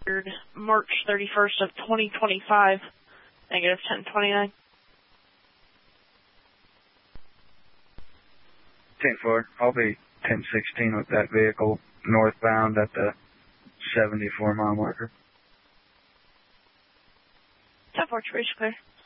March 31st of 2025, negative 1029. 10-4. I'll be 1016 with that vehicle northbound at the 74 mile marker. 10-4, Trace clear.